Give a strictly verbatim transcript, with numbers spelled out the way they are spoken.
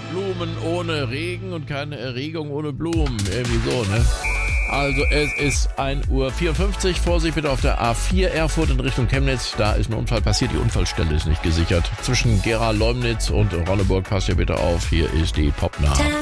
Blumen ohne Regen und keine Erregung ohne Blumen. Irgendwie so, ne? Also es ist ein Uhr vierundfünfzig. Vorsicht bitte auf der A vier Erfurt in Richtung Chemnitz. Da ist ein Unfall passiert. Die Unfallstelle ist nicht gesichert. Zwischen Gera, Leumnitz und Ronneburg passt ihr bitte auf. Hier ist die Popnach.